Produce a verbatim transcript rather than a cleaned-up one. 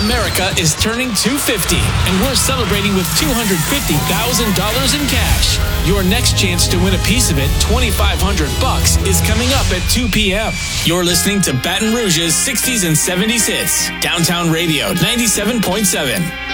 America is turning two hundred fifty, and we're celebrating with two hundred fifty thousand dollars in cash. Your next chance to win a piece of it, twenty-five hundred bucks, is coming up at two p.m. You're listening to Baton Rouge's sixties and seventies hits. Downtown Radio ninety-seven point seven.